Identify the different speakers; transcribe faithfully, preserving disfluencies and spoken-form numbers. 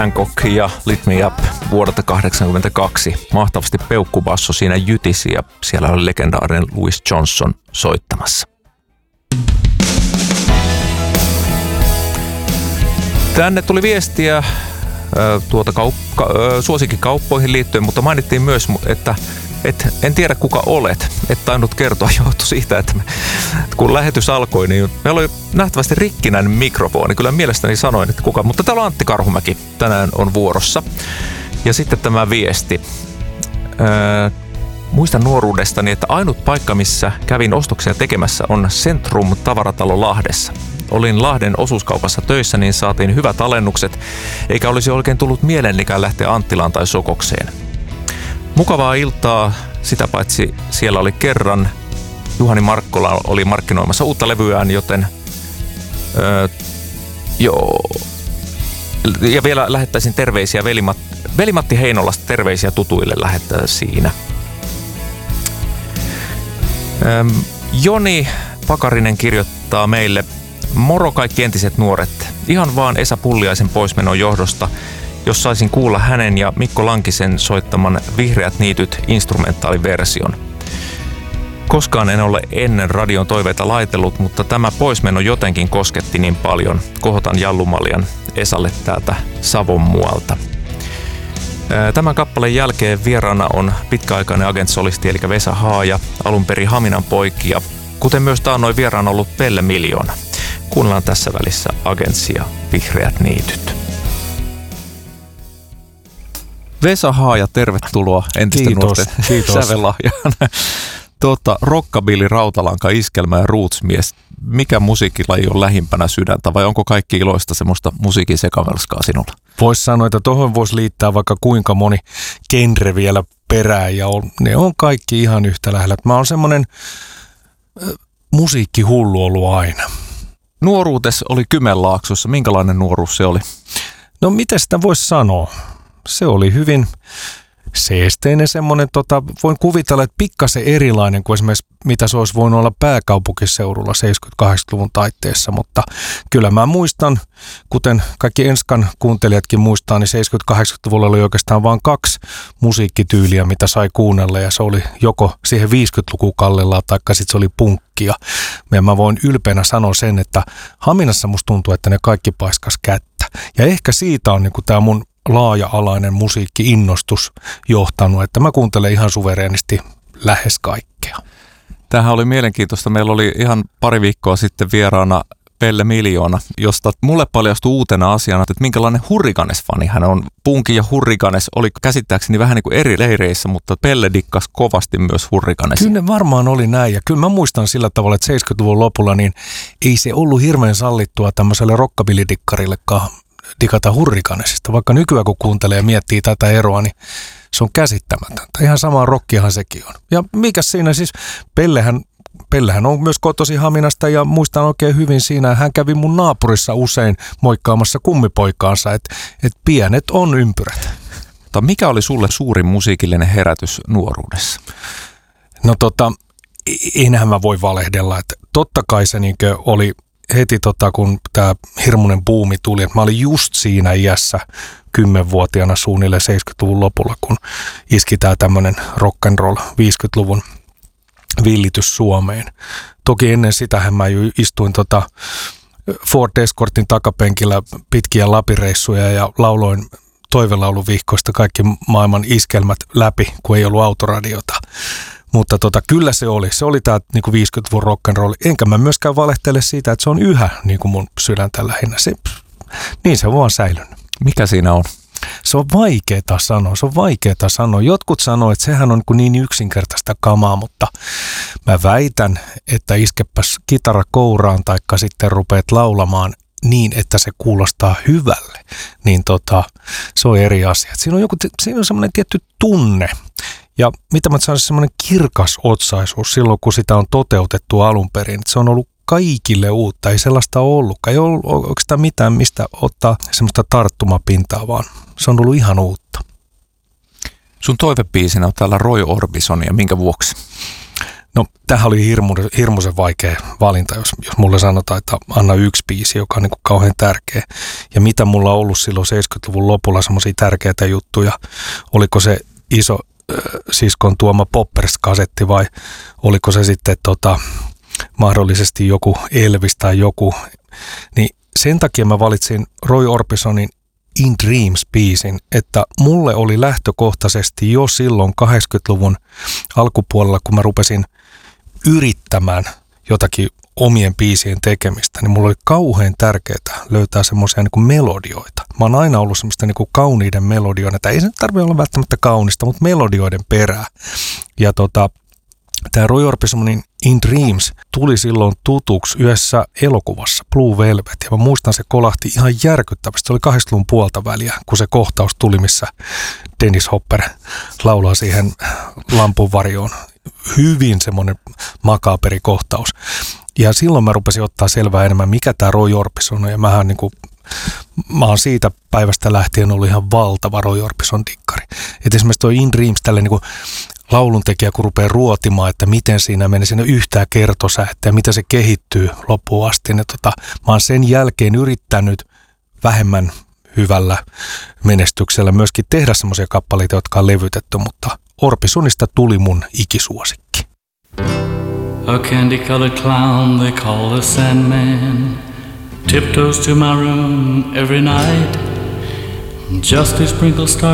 Speaker 1: Hancock ja Lit Me Up vuodelta kahdeksankymmentäkaksi. Mahtavasti peukkubasso siinä jytisi ja siellä oli legendaarinen Louis Johnson soittamassa. Tänne tuli viestiä tuota kauppa, suosikkikauppoihin liittyen, mutta mainittiin myös, että et, en tiedä kuka olet. Et tainnut kertoa, johtui siitä, että me, kun lähetys alkoi, niin meillä oli nähtävästi rikkinäinen mikrofoni. Kyllä mielestäni sanoin, että kuka. Mutta täällä on Antti Karhumäki tänään on vuorossa. Ja sitten tämä viesti. Öö, muistan nuoruudestani, että ainut paikka, missä kävin ostoksia tekemässä, on Centrum tavaratalo Lahdessa. Olin Lahden osuuskaupassa töissä, niin saatiin hyvät alennukset, eikä olisi oikein tullut mielenlikään lähteä Anttilaan tai Sokokseen. Mukavaa iltaa, sitä paitsi siellä oli kerran. Juhani Markkola oli markkinoimassa uutta levyään, joten öö, joo. Ja vielä lähettäisin terveisiä Veli-Matti, Veli-Matti Heinolasta, terveisiä tutuille lähettää siinä. Öö, Joni Pakarinen kirjoittaa meille: moro kaikki entiset nuoret. Ihan vaan Esa Pulliaisen poismenon johdosta, jos saisin kuulla hänen ja Mikko Lankisen soittaman Vihreät niityt instrumentaaliversion. Koskaan en ole ennen radion toiveita laitellut, mutta tämä poismeno jotenkin kosketti niin paljon. Kohotan Jallumaljan Esalle täältä Savon muualta. Tämän kappaleen jälkeen vieraana on pitkäaikainen agentsolisti eli Vesa Haaja, alun perin Haminan poikia, kuten myös taannoin vieraana ollut Pelle Miljoona. Kuunnellaan tässä välissä Agentsia Vihreät niityt. Vesa Haaja, tervetuloa entisten nuorten sävelahjaan. Tuota, rockabilly, rautalanka, iskelmä ja rootsmies. Mikä musiikkilaji on lähimpänä sydäntä vai onko kaikki iloista semmoista musiikin sekavelskaa sinulla?
Speaker 2: Voisi sanoa, että tuohon voisi liittää vaikka kuinka moni genre vielä perään ja on, ne on kaikki ihan yhtä lähellä. Mä oon semmoinen äh, musiikkihullu ollut aina.
Speaker 1: Nuoruutes oli Kymenlaaksossa. Minkälainen nuoruus se oli?
Speaker 2: No miten sitä voisi sanoa? Se oli hyvin seesteinen semmoinen, tota, voin kuvitella, että pikkasen erilainen kuin esimerkiksi mitä se olisi voinut olla pääkaupunkiseudulla seitsemänkymmentä-kahdeksankymmentäluvun taitteessa, mutta kyllä mä muistan, kuten kaikki Enskan kuuntelijatkin muistaa, niin seitsemänkymmentä-kahdeksankymmentäluvulla oli oikeastaan vain kaksi musiikkityyliä, mitä sai kuunnella ja se oli joko siihen viisikymmentäluku kallellaan tai sitten se oli punkkia. Ja mä voin ylpeänä sanoa sen, että Haminassa musta tuntuu, että ne kaikki paiskas kättä ja ehkä siitä on niinku tää mun laaja-alainen musiikki-innostus johtanut, että mä kuuntelen ihan suvereenisti lähes kaikkea.
Speaker 1: Tämähän oli mielenkiintoista. Meillä oli ihan pari viikkoa sitten vieraana Pelle Miljoona, josta mulle paljastui uutena asiana, että minkälainen Hurricanes-fani hän on. Punki ja Hurricanes oli käsittääkseni vähän niin kuin eri leireissä, mutta Pelle dikkas kovasti myös Hurricanesia.
Speaker 2: Kyllä ne varmaan oli näin ja kyllä mä muistan sillä tavalla, että seitsemänkymmentäluvun lopulla niin ei se ollut hirveän sallittua tämmöiselle rockabilly-dikkarillekaan digata Hurricanesista. Vaikka nykyään kun kuuntelee ja miettii tätä eroa, niin se on käsittämätöntä. Ihan samaa rockiahan sekin on. Ja mikä siinä siis, Pellehän, Pellehän on myös kotosi Haminasta ja muistan oikein hyvin siinä, hän kävi mun naapurissa usein moikkaamassa kummipoikaansa, että et pienet on ympyrät.
Speaker 1: Mutta mikä oli sulle suurin musiikillinen herätys nuoruudessa?
Speaker 2: No tota, enhän mä voi valehdella, että totta kai se niinkö oli heti tota, kun tämä hirmuinen buumi tuli, että mä olin just siinä iässä kymmenvuotiaana suunnilleen seitsemänkymmentäluvun lopulla, kun iski tämä tämmöinen rock'n'roll viisikymmentäluvun villitys Suomeen. Toki ennen sitähän mä istuin tota Ford Escortin takapenkillä pitkiä lapireissuja ja lauloin toivelauluvihkoista kaikki maailman iskelmät läpi, kun ei ollut autoradiota. Mutta tota, kyllä se oli. Se oli tämä niinku viisikymmentäluvun rock'n'roll. Enkä mä myöskään valehtele siitä, että se on yhä niinku mun sydäntä lähinnä. Se, niin se on vaan säilynyt.
Speaker 1: Mikä siinä on?
Speaker 2: Se on vaikeeta sanoa. Se on vaikeeta sanoa. Jotkut sanoo, että sehän on niin yksinkertaista kamaa, mutta mä väitän, että iskepäs kitara kouraan taikka sitten rupeat laulamaan niin, että se kuulostaa hyvälle. Niin tota, se on eri asia. Siinä on, joku, siinä on semmoinen tietty tunne. Ja mitä mä sanoisin, semmoinen kirkas otsaisuus silloin, kun sitä on toteutettu alun perin. Se on ollut kaikille uutta, ei sellaista ole ollutkaan. Ei ollut oikeastaan mitään, mistä ottaa semmoista tarttumapintaa, vaan se on ollut ihan uutta.
Speaker 1: Sun toivebiisinä on täällä Roy Orbison ja minkä vuoksi?
Speaker 2: No, tämähän oli hirmu, hirmuisen vaikea valinta, jos, jos mulle sanotaan, että anna yksi biisi, joka on niin kuin kauhean tärkeä. Ja mitä mulla on ollut silloin seitsemänkymmentäluvun lopulla semmoisia tärkeitä juttuja, oliko se iso äh, siskon tuoma Poppers-kasetti vai oliko se sitten tota, mahdollisesti joku Elvis tai joku, niin sen takia mä valitsin Roy Orbisonin In Dreams-biisin, että mulle oli lähtökohtaisesti jo silloin kahdeksankymmentäluvun alkupuolella, kun mä rupesin yrittämään jotakin omien biisien tekemistä, niin mulla oli kauhean tärkeää löytää semmoisia niin kuin melodioita. Mä oon aina ollut semmoista niin kuin kauniiden melodioiden, että ei se tarvitse olla välttämättä kaunista, mutta melodioiden perää. Ja tota, tämä Roy Orbisonin In Dreams tuli silloin tutuksi yhdessä elokuvassa Blue Velvet, ja mä muistan, se kolahti ihan järkyttävästi. Se oli kahdeksankymmentäluvun puolta väliä, kun se kohtaus tuli, missä Dennis Hopper laulaa siihen lampunvarjoon. Hyvin semmoinen makaberi kohtaus. Ja silloin mä rupesin ottaa selvää enemmän, mikä tämä Roy Orbison on, ja mähän niin kuin, mä oon siitä päivästä lähtien ollut ihan valtava Roy Orbison dikkari. Et esimerkiksi toi In Dreams, tälle niin kuin lauluntekijä, kun rupeaa ruotimaan, että miten siinä menee, siinä yhtään kertosäettä ja miten se kehittyy loppuun asti. Ja tota, mä oon sen jälkeen yrittänyt vähemmän hyvällä menestyksellä myöskin tehdä semmoisia kappaleita, jotka on levytetty, mutta Orbisonista tuli mun ikisuosikki.
Speaker 3: A candy-colored clown they call the Sandman tiptoes to my room every night just to sprinkle stars